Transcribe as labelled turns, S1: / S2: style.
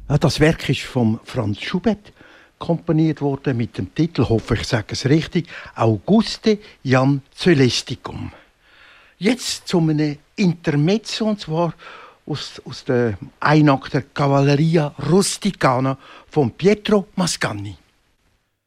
S1: Ja, das Werk ist von Franz Schubert komponiert worden mit dem Titel, hoffe ich sage es richtig, Auguste jam Coelesticum. Jetzt zu einem Intermezzo, und zwar aus der Einakter Cavalleria Rusticana von Pietro Mascagni.